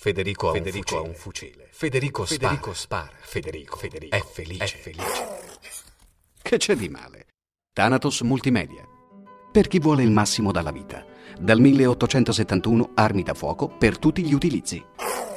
Federico ha un fucile. Federico spara. Federico è felice. Che c'è di male? Thanatos Multimedia. Per chi vuole il massimo dalla vita. Dal 1871 armi da fuoco per tutti gli utilizzi.